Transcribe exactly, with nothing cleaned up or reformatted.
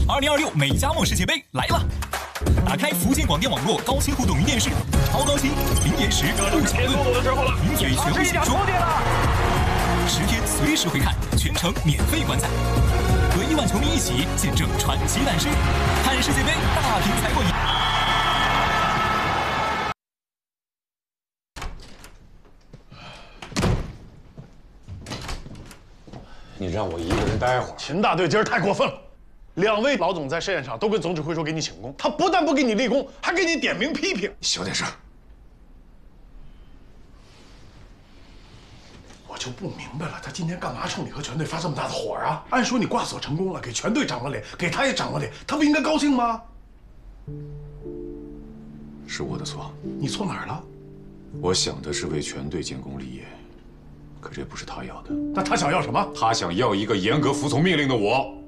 二零二六美加墨世界杯来了！打开福建广电网络高清互动云电视，超高清、零延时、不抢论，名嘴全部解说，十天随时回看，全程免费观赛，和亿万球迷一起见证传奇诞生，看世界杯大屏才过瘾。 你让我一个人待会儿。 秦大队今儿太过分了，两位老总在试验场都跟总指挥说给你请功，他不但不给你立功，还给你点名批评。 小点声。 我就不明白了，他今天干嘛冲你和全队发这么大的火啊？按说你挂锁成功了，给全队长了脸，给他也长了脸，他不应该高兴吗？ 是我的错。 你错哪儿了？ 我想的是为全队建功立业。 可这不是他要的， 那他想要什么？ 他想要一个严格服从命令的我。